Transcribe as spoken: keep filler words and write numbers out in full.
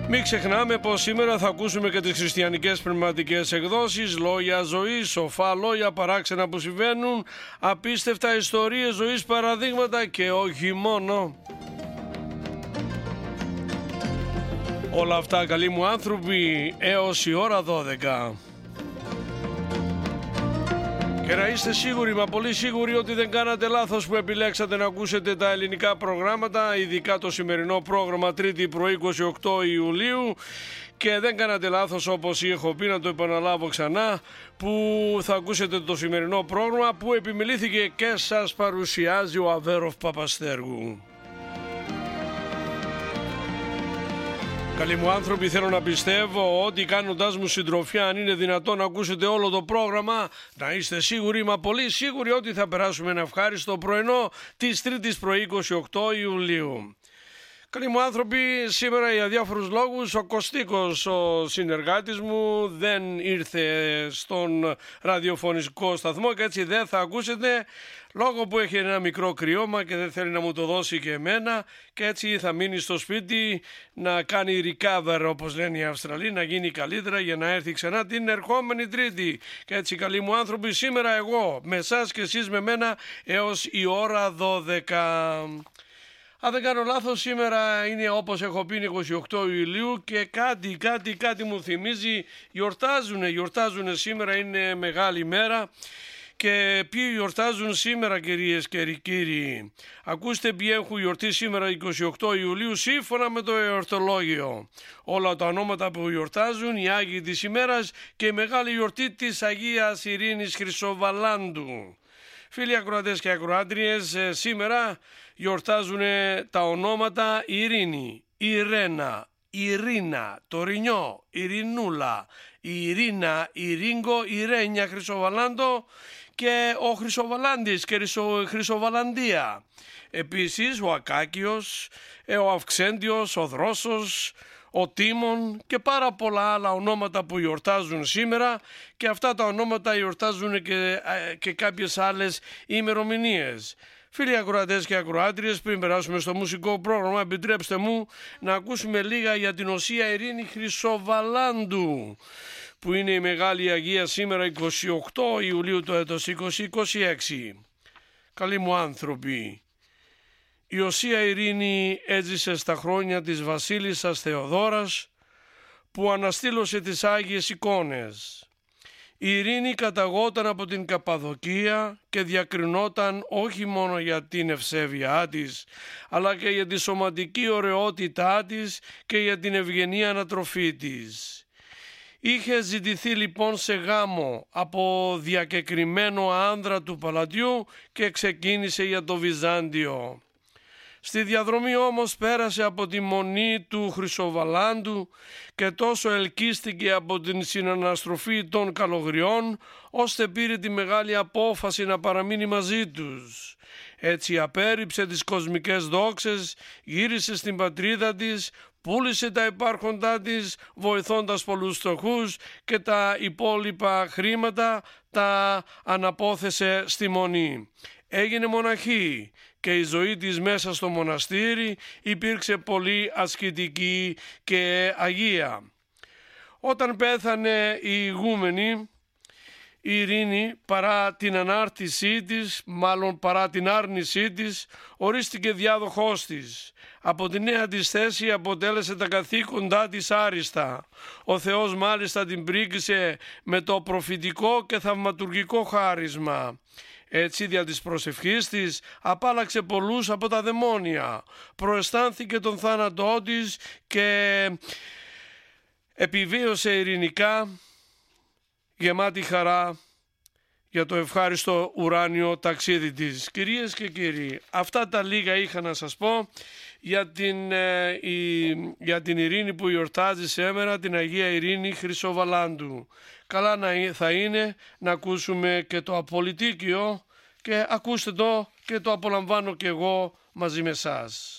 Μην ξεχνάμε πως σήμερα θα ακούσουμε και τις χριστιανικές πνευματικές εκδόσεις, λόγια ζωής, σοφά λόγια, παράξενα που συμβαίνουν, απίστευτα ιστορίες ζωής, παραδείγματα και όχι μόνο. Όλα αυτά, καλοί μου άνθρωποι, έως η ώρα δώδεκα. Και να είστε σίγουροι, μα πολύ σίγουροι, ότι δεν κάνατε λάθος που επιλέξατε να ακούσετε τα ελληνικά προγράμματα, ειδικά το σημερινό πρόγραμμα Τρίτη πρωί είκοσι οκτώ Ιουλίου, και δεν κάνατε λάθος, όπως έχω πει, να το επαναλάβω ξανά, που θα ακούσετε το σημερινό πρόγραμμα που επιμελήθηκε και σας παρουσιάζει ο Αβέροφ Παπαστέργου. Καλοί μου άνθρωποι, θέλω να πιστεύω ότι κάνοντάς μου συντροφιά, αν είναι δυνατόν να ακούσετε όλο το πρόγραμμα, να είστε σίγουροι, μα πολύ σίγουροι, ότι θα περάσουμε ένα ευχάριστο πρωινό της Τρίτης πρωί είκοσι οκτώ Ιουλίου. Καλοί μου άνθρωποι, σήμερα για διάφορους λόγους ο Κωστίκος, ο συνεργάτης μου, δεν ήρθε στον ραδιοφωνικό σταθμό και έτσι δεν θα ακούσετε, λόγω που έχει ένα μικρό κρυώμα και δεν θέλει να μου το δώσει και εμένα, και έτσι θα μείνει στο σπίτι να κάνει recover, όπως λένε οι Αυστραλοί, να γίνει καλύτερα για να έρθει ξανά την ερχόμενη Τρίτη. Και έτσι, καλοί μου άνθρωποι, σήμερα εγώ με εσάς και εσείς με μένα έως η ώρα δώδεκα. Αν δεν κάνω λάθος, σήμερα είναι, όπως έχω πει, είκοσι οκτώ Ιουλίου και κάτι, κάτι, κάτι μου θυμίζει, γιορτάζουνε, γιορτάζουνε σήμερα, είναι μεγάλη μέρα. Και ποιοι γιορτάζουν σήμερα, κυρίες και κύριοι? Ακούστε ποιοι έχουν γιορτή σήμερα είκοσι οκτώ Ιουλίου σύμφωνα με το εορτολόγιο. Όλα τα ονόματα που γιορτάζουν οι Άγιοι της ημέρας και η μεγάλη γιορτή της Αγίας Ειρήνης Χρυσοβαλάντου. Φίλοι ακροατές και ακροάτριες, σήμερα γιορτάζουν τα ονόματα Ειρήνη, Ιρένα, Ειρήνα, Τωρινιό, Ειρηνούλα, Ειρήνα, Ειρήγκο, Ειρένια, Χρυσοβαλάντο και ο Χρυσοβαλάντης και η Χρυσοβαλαντία. Επίσης ο Ακάκιος, ο Αυξέντιος, ο Δρόσος, ο Τίμων και πάρα πολλά άλλα ονόματα που γιορτάζουν σήμερα, και αυτά τα ονόματα γιορτάζουν και, και κάποιες άλλες ημερομηνίες. Φίλοι ακροατές και ακροάτριες, πριν περάσουμε στο μουσικό πρόγραμμα, επιτρέψτε μου να ακούσουμε λίγα για την Οσία Ειρήνη Χρυσοβαλάντου, που είναι η Μεγάλη Αγία σήμερα είκοσι οκτώ Ιουλίου το έτος είκοσι είκοσι έξι. Καλοί μου άνθρωποι, η Οσία Ειρήνη έζησε στα χρόνια της βασίλισσας Θεοδόρας, που αναστήλωσε τις Άγιες εικόνες. Η Ειρήνη καταγόταν από την Καπαδοκία και διακρινόταν όχι μόνο για την ευσέβειά της, αλλά και για τη σωματική ωραιότητά της και για την ευγενή ανατροφή της. Είχε ζητηθεί λοιπόν σε γάμο από διακεκριμένο άνδρα του παλατιού και ξεκίνησε για το Βυζάντιο. Στη διαδρομή όμως πέρασε από τη μονή του Χρυσοβαλάντου και τόσο ελκύστηκε από την συναναστροφή των καλογριών, ώστε πήρε τη μεγάλη απόφαση να παραμείνει μαζί τους. Έτσι απέρριψε τις κοσμικές δόξες, γύρισε στην πατρίδα της, πούλησε τα υπάρχοντά της βοηθώντας πολλούς φτωχούς και τα υπόλοιπα χρήματα τα αναπόθεσε στη μονή. Έγινε μοναχή και η ζωή της μέσα στο μοναστήρι υπήρξε πολύ ασκητική και αγία. Όταν πέθανε η ηγούμενη, η Ειρήνη, παρά την ανάρτησή της, μάλλον παρά την άρνησή της, ορίστηκε διάδοχός της. Από τη νέα της θέση αποτέλεσε τα καθήκοντά της άριστα. Ο Θεός μάλιστα την πρίκησε με το προφητικό και θαυματουργικό χάρισμα. Έτσι, δια της προσευχής της απάλλαξε πολλούς από τα δαιμόνια, προαισθάνθηκε τον θάνατό της και επιβίωσε ειρηνικά, γεμάτη χαρά για το ευχάριστο ουράνιο ταξίδι της. Κυρίες και κύριοι, αυτά τα λίγα είχα να σας πω για την, ε, η, για την Ειρήνη που γιορτάζει σήμερα, την Αγία Ειρήνη Χρυσοβαλάντου. Καλά να, θα είναι να ακούσουμε και το απολυτίκιο, και ακούστε το και το απολαμβάνω και εγώ μαζί με εσάς.